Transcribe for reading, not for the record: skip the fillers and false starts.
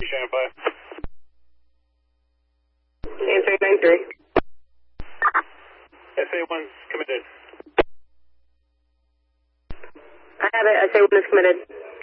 Stand by. Answer 93. SA1's committed. I have it. SA1 is committed.